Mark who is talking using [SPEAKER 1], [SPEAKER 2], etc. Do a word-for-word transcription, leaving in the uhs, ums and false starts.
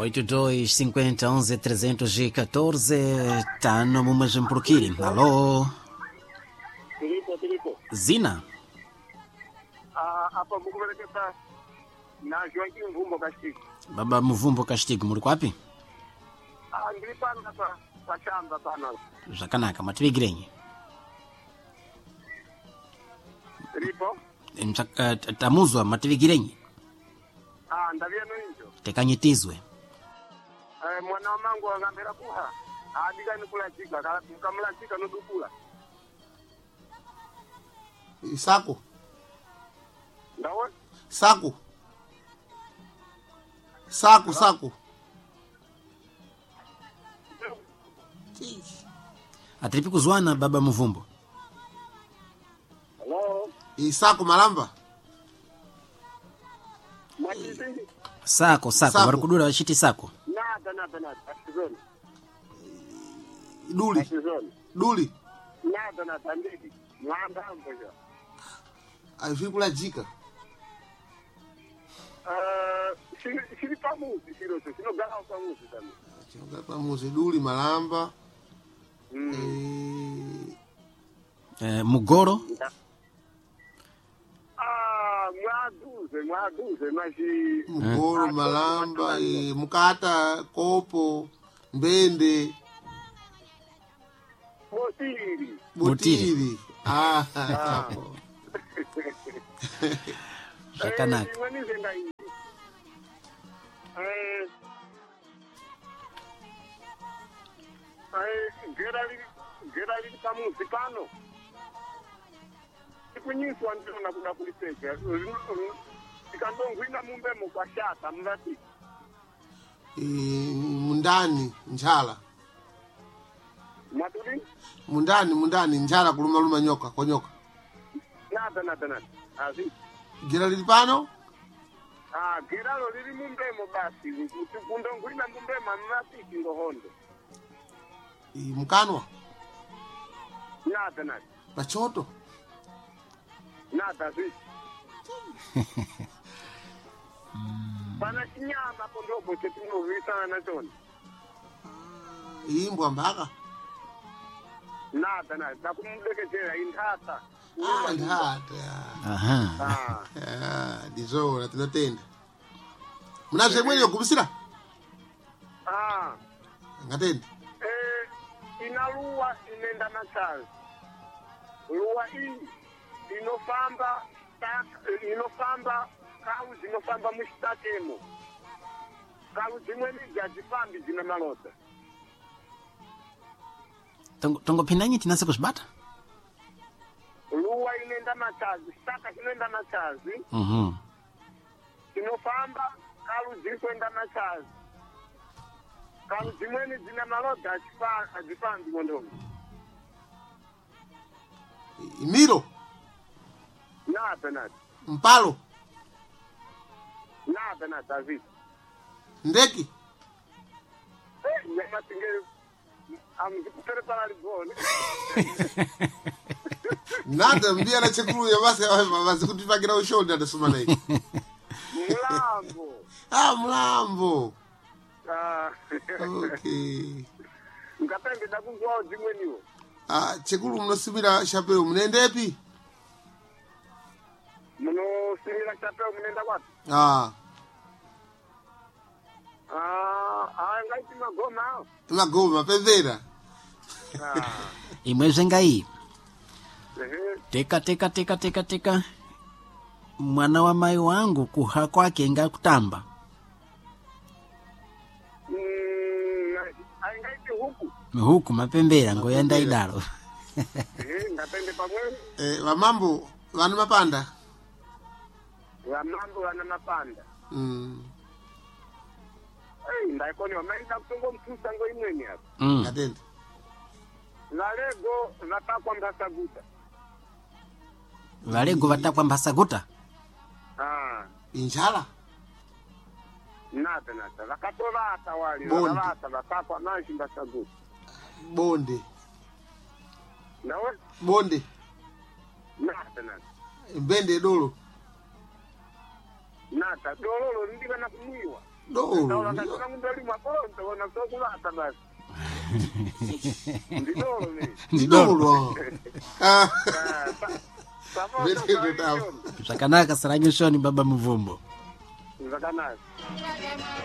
[SPEAKER 1] oito dois cinquenta onze trezentos e quatorze. Tano mumas mpurukiri. Alô?
[SPEAKER 2] Filipo, Filipo.
[SPEAKER 1] Zina?
[SPEAKER 2] Ah, hapa mukumelekeza na Joaquim Mvumbo Castigo.
[SPEAKER 1] Baba Mvumbo Castigo, muri kwapi?
[SPEAKER 2] Ah, ndiri pano hapa pa shamba pano.
[SPEAKER 1] Zvakanaka, mativigirenyi.
[SPEAKER 2] Filipo?
[SPEAKER 1] Mchaka tamuzwa mativigirenyi.
[SPEAKER 2] Ah, ndavia no injo.
[SPEAKER 1] Tekanyitizwe.
[SPEAKER 2] Eh, mwana wangu angambira kuha. Adika ni kula chika, kamla chika no dukula.
[SPEAKER 3] Sako.
[SPEAKER 2] Ndawo?
[SPEAKER 3] Sako. Sako, sako.
[SPEAKER 1] Atiripi kuzwana baba Mvumbo.
[SPEAKER 2] Hello?
[SPEAKER 3] Isako malamba.
[SPEAKER 2] Matisi?
[SPEAKER 1] Sako, sako,
[SPEAKER 3] Sako.
[SPEAKER 1] varikudura vachiti sako.
[SPEAKER 2] Nada, nada, nada. Asizoni.
[SPEAKER 3] Duli.
[SPEAKER 2] Asizoni.
[SPEAKER 3] Duli.
[SPEAKER 2] Nada, nada. Ndidi. Mwanda mboja.
[SPEAKER 3] Afikula jika.
[SPEAKER 2] Eh, sili sili pamuzi, silo so. Sino gala pamuzi tani.
[SPEAKER 3] Chonga pamoja Duli malamba.
[SPEAKER 2] Mm.
[SPEAKER 3] Eh,
[SPEAKER 1] Eh, Mugoro?
[SPEAKER 2] Ah, mwaduze, mwaduze, maji...
[SPEAKER 3] Mugoro
[SPEAKER 2] Ah,
[SPEAKER 3] malamba,
[SPEAKER 2] eh.
[SPEAKER 3] eh, mukata, kopo, mbende,
[SPEAKER 2] Motiri.
[SPEAKER 3] botiri. Ah,
[SPEAKER 2] Ah.
[SPEAKER 1] Zvakanaka.
[SPEAKER 2] Eh, mwenize ngai. Eh... Eh, gera lili, gera lili pamuzi pano. Ikunyiswa ndona kuna kuliseke. Ikandongwina mumbemo kwa shata, mvati.
[SPEAKER 3] eh, mundani, njala.
[SPEAKER 2] Matuli?
[SPEAKER 3] Mundani, mundani, njala kuluma luma nyoka, kwa nyoka.
[SPEAKER 2] Nada, nada, nada. Azi.
[SPEAKER 3] Gira lilipano?
[SPEAKER 2] Ah, geralo lili mumbemo basi. Kundongwina mumbemo, mvati kingohondo.
[SPEAKER 3] Eh, mkanwa,
[SPEAKER 2] Nada, nada.
[SPEAKER 3] bachoto.
[SPEAKER 2] Nada, zi. Pana chinyama kondopo chetinovitana nachona.
[SPEAKER 3] Imbwa mbaka.
[SPEAKER 2] Nada, nada. Nakumudeketera intata.
[SPEAKER 3] Ah, ndihata.
[SPEAKER 1] Aha.
[SPEAKER 2] Ah.
[SPEAKER 3] Ah, dizora, tinotenda. Munazve mwenye kubisira?
[SPEAKER 2] Ah.
[SPEAKER 3] Ngatenda.
[SPEAKER 2] Eh, inaluwa inenda machazi. Luwa hii inofamba tak- inofamba kau zinofamba mushitakemo. Kau zimweni jazifambi zina malota.
[SPEAKER 1] Tongo, tongo pinanyi tinase kuzbata?
[SPEAKER 2] Luwa inenda machazi, staka inenda machazi,
[SPEAKER 1] Mhm.
[SPEAKER 2] inofamba kau zikwenda machazi. Kau zimweni zina malota azifa- azifambi mondongo.
[SPEAKER 3] Imiro,
[SPEAKER 2] Nada, nada.
[SPEAKER 3] mpalo,
[SPEAKER 2] Nada, nada, azifa.
[SPEAKER 3] ndeki.
[SPEAKER 2] Eh, nyama tingere amzikutere para libone.
[SPEAKER 3] Nada mbia na chekulu ya basi basi kutifagira ushoda ndasoma naye.
[SPEAKER 2] Mlambo.
[SPEAKER 3] Ah, mlambo.
[SPEAKER 2] Ah.
[SPEAKER 3] Okay.
[SPEAKER 2] Ngapende dakuzwa zimweniwo.
[SPEAKER 3] Ah, chekulu mnosibira chapeo mnendepi?
[SPEAKER 2] Muno simila chapeo munenda kwati.
[SPEAKER 3] Ah,
[SPEAKER 2] Ah, ah ngaiti magoma.
[SPEAKER 3] magoma pevera.
[SPEAKER 2] Ah.
[SPEAKER 1] Imwezve ngai.
[SPEAKER 2] Eh.
[SPEAKER 1] Teka, teka, teka, teka, teka. Mwana wa mai wangu kuha kwake ngakutamba.
[SPEAKER 2] Mm, ai ngaiti huku.
[SPEAKER 1] Huku mapembera ngoyenda idalo.
[SPEAKER 2] Eh, ngapende pamwe.
[SPEAKER 3] Eh, wamambo vanu mapanda.
[SPEAKER 2] Ya mambo wana mapanda.
[SPEAKER 3] Mm.
[SPEAKER 2] Eh, ndaikoni wamaenda kutongo mtusa ngo imweni hapa.
[SPEAKER 1] Mm.
[SPEAKER 3] Ngatenda.
[SPEAKER 2] Zalego zatakwa mbasaguta.
[SPEAKER 1] Valego vatakwa mbasaguta.
[SPEAKER 2] Ah.
[SPEAKER 3] Injala.
[SPEAKER 2] Nada, nada. Vakatovata wali.
[SPEAKER 3] Bonde.
[SPEAKER 2] Vakavata vatakwa nashi mbasaguta.
[SPEAKER 3] Bonde.
[SPEAKER 2] Nawe?
[SPEAKER 3] Bonde.
[SPEAKER 2] Nada, nada.
[SPEAKER 3] Mbende dolo.
[SPEAKER 2] Nada. Dololo ndiva na kumwiwa.
[SPEAKER 3] No.
[SPEAKER 2] wakatoka mndali makonto wana sokulata basi. Ndidolo ni.
[SPEAKER 3] Ndidolo. Ah.
[SPEAKER 2] Vete
[SPEAKER 3] vete tafu.
[SPEAKER 1] Sakanaka saranyo shoni baba Mvumbo.
[SPEAKER 2] Sakanaka.